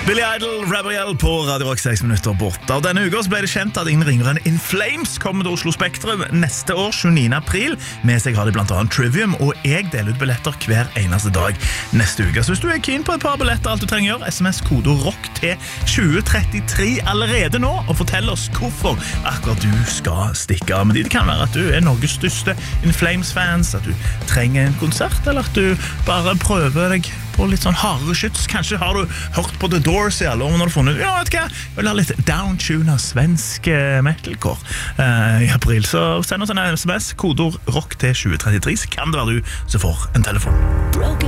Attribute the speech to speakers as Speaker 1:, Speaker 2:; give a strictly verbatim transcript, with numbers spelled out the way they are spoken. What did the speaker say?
Speaker 1: Billy Idol, Rebel på Radio Rock seks minutter borte. Og denne uka ble det kjent at innringeren In Flames kommer til Oslo Spektrum neste år, tjueniende april. Med seg har de blant annet Trivium, og jeg deler ut billetter hver eneste dag neste uke. Så hvis du er keen på et par billetter, alt du trenger gjøre, sms kodo ROCK til tjue trettitre allerede nå, og fortell oss hvorfor akkurat du skal stikke av med de. Det kan være at du er Norges største In Flames-fans, at du trenger en konsert, eller at du bare prøver deg på litt sånn hardere skyts. Kanskje har du hørt på The Doors i alle år, men har du funnet ut, ja, vet du hva, jeg vil ha litt downtuner svensk metalcore uh, i april, så send oss en sms, kodord ROCK til tjue trettitre, så kan det være du som får en telefon.